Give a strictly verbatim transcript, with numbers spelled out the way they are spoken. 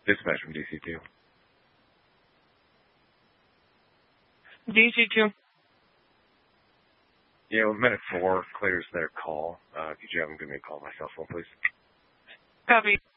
Dispatch from D C two. D C two. Yeah, well, minute four clears their call. Uh, could you have them give me a call on my cell phone, please? Copy.